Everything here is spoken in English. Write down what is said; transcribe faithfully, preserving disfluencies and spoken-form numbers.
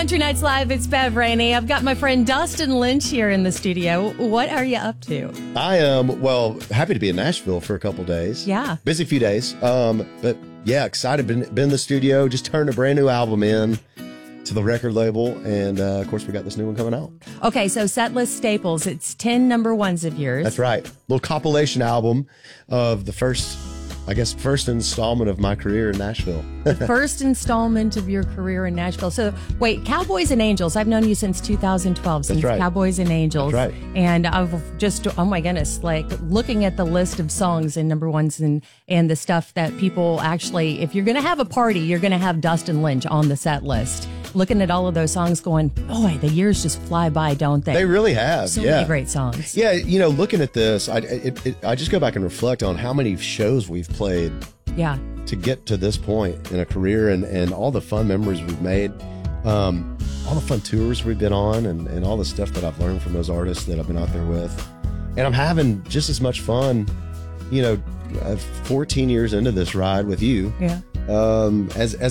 Country Nights Live, it's Bev Rainey. I've got my friend Dustin Lynch here in the studio. What are you up to? I am, well, happy to be in Nashville for a couple days. Yeah. Busy few days. Um, but yeah, excited. Been, been in the studio, just turned a brand new album in to the record label. And uh, of course, we got this new one coming out. Okay, so Setlist Staples, it's ten number ones of yours. That's right. Little compilation album of the first, I guess, first installment of my career in Nashville. The first installment of your career in Nashville. So, wait, Cowboys and Angels. I've known you since two thousand twelve, since right. Cowboys and Angels. That's right. And I've just, oh my goodness, like looking at the list of songs and number ones and, and the stuff that people actually, if you're going to have a party, you're going to have Dustin Lynch on the set list. Looking at all of those songs going, boy, the years just fly by, don't they? They really have, so yeah. many great songs. Yeah, you know, looking at this, I, it, it, I just go back and reflect on how many shows we've played Yeah. to get to this point in a career, and, and all the fun memories we've made, um, all the fun tours we've been on, and, and all the stuff that I've learned from those artists that I've been out there with. And I'm having just as much fun, you know, uh, fourteen years into this ride with you, Yeah. um, as, as